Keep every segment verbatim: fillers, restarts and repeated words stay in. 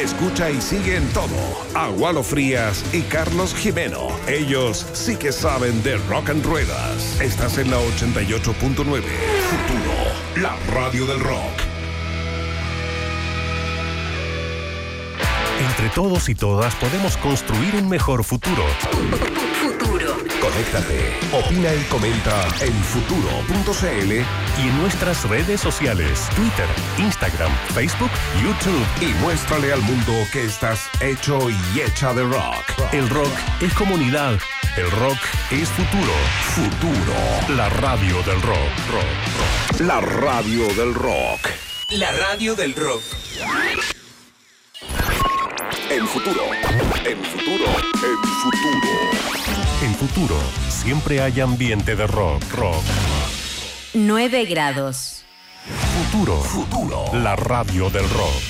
Escucha y sigue en todo a Walo Frías y Carlos Jimeno. Ellos sí que saben de rock and ruedas. Estás en la ochenta y ocho punto nueve. Futuro, la radio del rock. Entre todos y todas podemos construir un mejor futuro. Futuro. Conéctate, opina y comenta en futuro punto c l y en nuestras redes sociales, Twitter, Instagram, Facebook, YouTube. Y muéstrale al mundo que estás hecho y hecha de rock. El rock es comunidad. El rock es futuro. Futuro. La radio del rock. Rock, rock. La radio del rock. La radio del rock. En futuro. En futuro. En futuro. En futuro, siempre hay ambiente de rock. Rock. nueve grados. Futuro. Futuro. La radio del rock.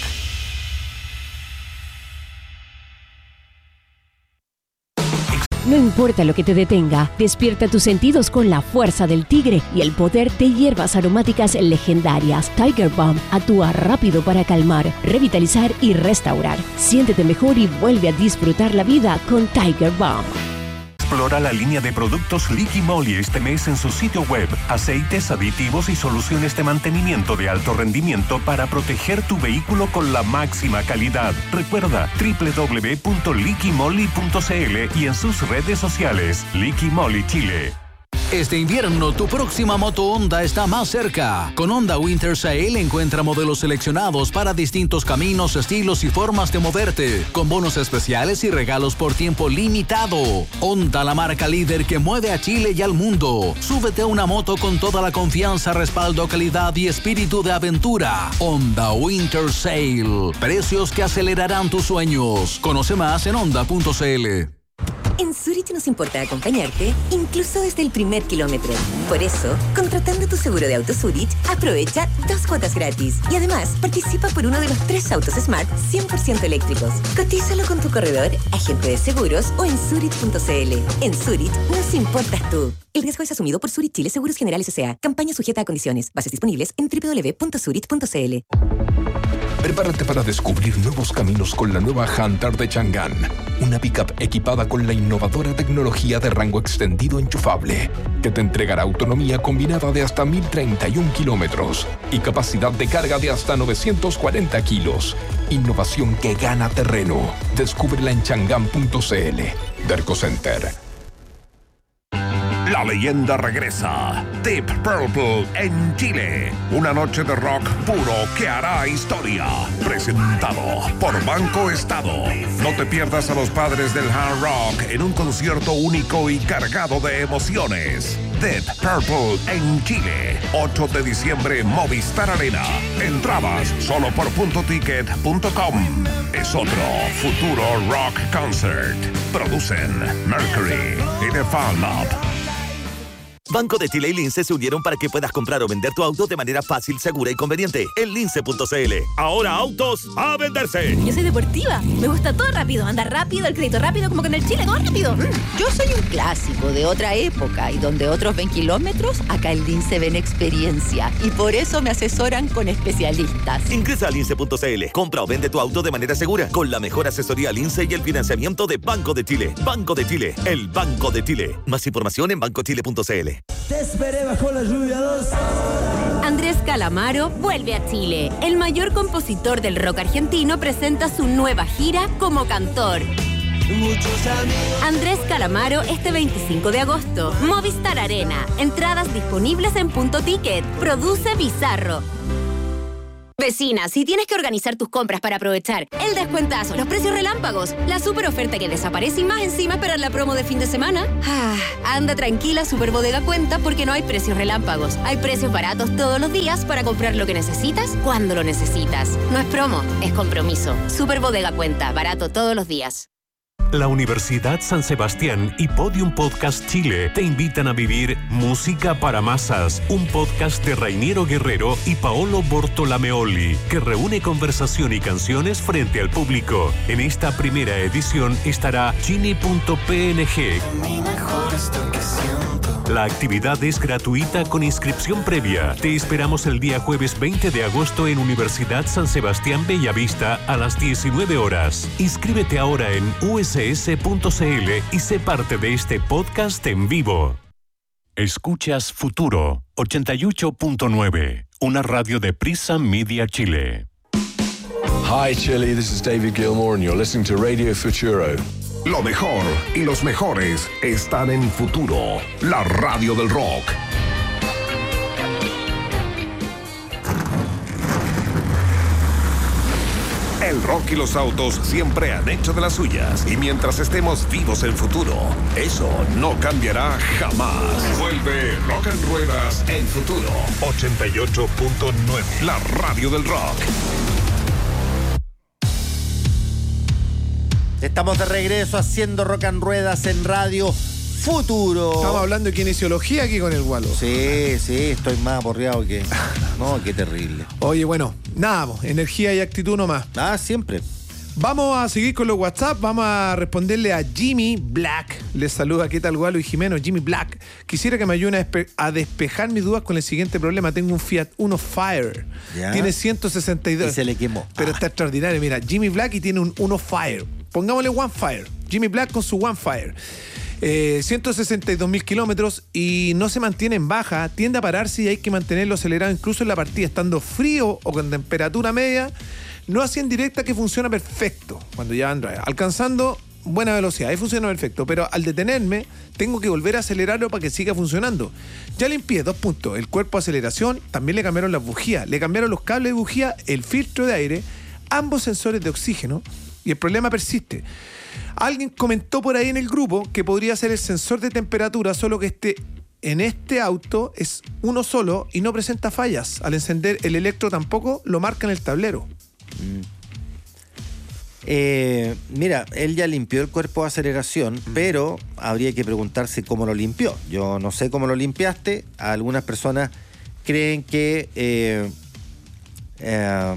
No importa lo que te detenga, despierta tus sentidos con la fuerza del tigre y el poder de hierbas aromáticas legendarias. Tiger Balm actúa rápido para calmar, revitalizar y restaurar. Siéntete mejor y vuelve a disfrutar la vida con Tiger Balm. Explora la línea de productos Liqui Moly este mes en su sitio web. Aceites, aditivos y soluciones de mantenimiento de alto rendimiento para proteger tu vehículo con la máxima calidad. Recuerda doble u doble u doble u punto liqui moly punto c l y en sus redes sociales. Liqui Moly Chile. Este invierno, tu próxima moto Honda está más cerca. Con Honda Winter Sale encuentra modelos seleccionados para distintos caminos, estilos y formas de moverte, con bonos especiales y regalos por tiempo limitado. Honda, la marca líder que mueve a Chile y al mundo. Súbete a una moto con toda la confianza, respaldo, calidad y espíritu de aventura. Honda Winter Sale. Precios que acelerarán tus sueños. Conoce más en honda punto c l. En Zurich nos importa acompañarte, incluso desde el primer kilómetro. Por eso, contratando tu seguro de auto Zurich, aprovecha dos cuotas gratis. Y además, participa por uno de los tres autos Smart cien por ciento eléctricos. Cotízalo con tu corredor, agente de seguros o en zurich punto c l. En Zurich nos importas tú. El riesgo es asumido por Zurich Chile Seguros Generales S A. Campaña sujeta a condiciones. Bases disponibles en doble u doble u doble u punto zurich punto c l. Prepárate para descubrir nuevos caminos con la nueva Hunter de Chang'an. Una pickup equipada con la innovadora tecnología de rango extendido enchufable, que te entregará autonomía combinada de hasta mil treinta y un kilómetros y capacidad de carga de hasta novecientos cuarenta kilos. Innovación que gana terreno. Descúbrela en chang'an punto c l. Derco Center. La leyenda regresa. Deep Purple en Chile. Una noche de rock puro que hará historia. Presentado por Banco Estado. No te pierdas a los padres del hard rock en un concierto único y cargado de emociones. Deep Purple en Chile. ocho de diciembre, Movistar Arena. Entradas solo por punto ticket punto com. Es otro futuro rock concert. Producen Mercury y The Fan Lab. Banco de Chile y Lince se unieron para que puedas comprar o vender tu auto de manera fácil, segura y conveniente. En lince punto c l. Ahora autos a venderse. Yo soy deportiva. Me gusta todo rápido. Andar rápido, el crédito rápido, como que en el Chile todo rápido. Yo soy un clásico de otra época y donde otros ven kilómetros, acá en Lince ven experiencia. Y por eso me asesoran con especialistas. Ingresa a lince punto c l. Compra o vende tu auto de manera segura con la mejor asesoría Lince y el financiamiento de Banco de Chile. Banco de Chile, el Banco de Chile. Más información en banco chile punto c l. Te esperé bajo la lluvia dos horas. Andrés Calamaro vuelve a Chile. El mayor compositor del rock argentino presenta su nueva gira como cantor. Andrés Calamaro este veinticinco de agosto. Movistar Arena. Entradas disponibles en Punto Ticket. Produce Bizarro. Vecina, si tienes que organizar tus compras para aprovechar el descuentazo, los precios relámpagos, la super oferta que desaparece y más encima esperar la promo de fin de semana, ah, anda tranquila, Super Bodega cuenta porque no hay precios relámpagos. Hay precios baratos todos los días para comprar lo que necesitas cuando lo necesitas. No es promo, es compromiso. Super Bodega cuenta, barato todos los días. La Universidad San Sebastián y Podium Podcast Chile te invitan a vivir Música para Masas, un podcast de Rainiero Guerrero y Paolo Bortolameoli, que reúne conversación y canciones frente al público. En esta primera edición estará Chini punto p n g. Mi mejor esto que siento. La actividad es gratuita con inscripción previa. Te esperamos el día jueves veinte de agosto en Universidad San Sebastián Bellavista a las diecinueve horas. Inscríbete ahora en u s s punto c l y sé parte de este podcast en vivo. Escuchas Futuro ochenta y ocho punto nueve, una radio de Prisa Media Chile. Hi Chile, this is David Gilmour and you're listening to Radio Futuro. Lo mejor y los mejores están en Futuro, la radio del rock. El rock y los autos siempre han hecho de las suyas. Y mientras estemos vivos en Futuro, eso no cambiará jamás. Vuelve Rock en Ruedas en Futuro ochenta y ocho punto nueve, la radio del rock. Estamos de regreso haciendo Rock en Ruedas en Radio Futuro. Estamos hablando de kinesiología aquí con el Gualo. Sí, sí, estoy más aporreado que... No, qué terrible. Oye, bueno, nada, energía y actitud nomás. Ah, siempre. Vamos a seguir con los WhatsApp. Vamos a responderle a Jimmy Black. Les saluda, ¿qué tal, Gualo y Jimeno? Jimmy Black. Quisiera que me ayuden a, despe- a despejar mis dudas con el siguiente problema. Tengo un Fiat Uno Fire. ¿Ya? Tiene ciento sesenta y dos. Y se le quemó. Pero ah. está extraordinario. Mira, Jimmy Black y tiene un Uno Fire. Pongámosle One Fire. Jimmy Black con su One Fire. Eh, ciento sesenta y dos mil kilómetros y no se mantiene en baja. Tiende a pararse y hay que mantenerlo acelerado incluso en la partida. Estando frío o con temperatura media, no así en directa, que funciona perfecto cuando ya anda alcanzando buena velocidad. Ahí funciona perfecto. Pero al detenerme, tengo que volver a acelerarlo para que siga funcionando. Ya limpié, dos puntos. El cuerpo de aceleración, también le cambiaron las bujías. Le cambiaron los cables de bujía, el filtro de aire, ambos sensores de oxígeno. Y el problema persiste. Alguien comentó por ahí en el grupo que podría ser el sensor de temperatura, solo que este, en este auto es uno solo y no presenta fallas. Al encender el electro tampoco lo marca en el tablero. Mm. Eh, mira, él ya limpió el cuerpo de aceleración, mm. pero habría que preguntarse cómo lo limpió. Yo no sé cómo lo limpiaste. Algunas personas creen que eh, eh,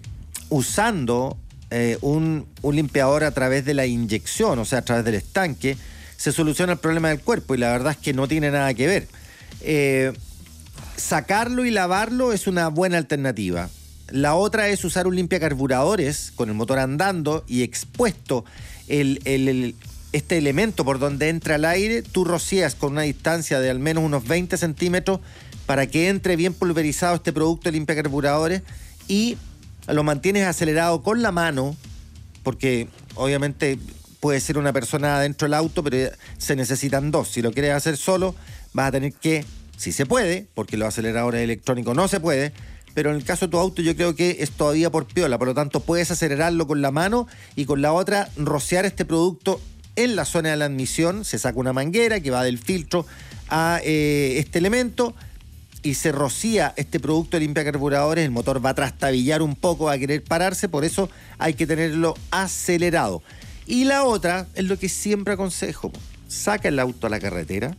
usando... Eh, un, un limpiador a través de la inyección, o sea, a través del estanque, se soluciona el problema del cuerpo, y la verdad es que no tiene nada que ver. Eh, sacarlo y lavarlo es una buena alternativa. La otra es usar un limpiacarburadores con el motor andando y expuesto el, el, el, este elemento por donde entra el aire. Tú rocías con una distancia de al menos unos veinte centímetros para que entre bien pulverizado este producto de limpiacarburadores y lo mantienes acelerado con la mano, porque obviamente puede ser una persona dentro del auto, pero se necesitan dos. Si lo quieres hacer solo, vas a tener que, si se puede, porque los aceleradores electrónicos no se puede, pero en el caso de tu auto yo creo que es todavía por piola, por lo tanto puedes acelerarlo con la mano y con la otra rociar este producto en la zona de la admisión. Se saca una manguera que va del filtro a eh, este elemento, y se rocía este producto de limpiacarburadores. El motor va a trastabillar un poco, va a querer pararse, por eso hay que tenerlo acelerado. Y la otra es lo que siempre aconsejo: saca el auto a la carretera,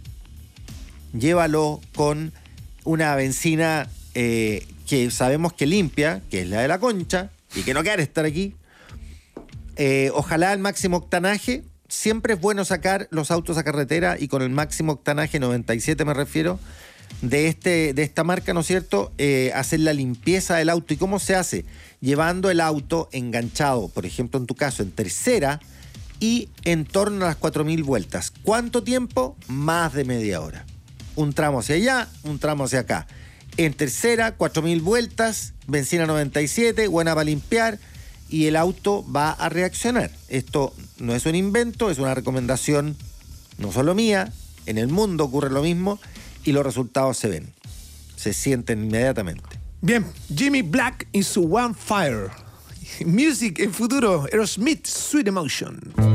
llévalo con una benzina eh, que sabemos que limpia, que es la de la Concha, y que no quiere estar aquí. Eh, ojalá el máximo octanaje. Siempre es bueno sacar los autos a carretera y con el máximo octanaje, noventa y siete me refiero, de, este, de esta marca, ¿no es cierto? Eh, hacer la limpieza del auto. ¿Y cómo se hace? Llevando el auto enganchado, por ejemplo, en tu caso, en tercera y en torno a las cuatro mil vueltas. ¿Cuánto tiempo? Más de media hora. Un tramo hacia allá, un tramo hacia acá. En tercera, cuatro mil vueltas, benzina noventa y siete, buena para limpiar, y el auto va a reaccionar. Esto no es un invento, es una recomendación no solo mía, en el mundo ocurre lo mismo. Y los resultados se ven, se sienten inmediatamente. Bien, Jimmy Black in su One Fire. Music en Futuro, Aerosmith, Sweet Emotion.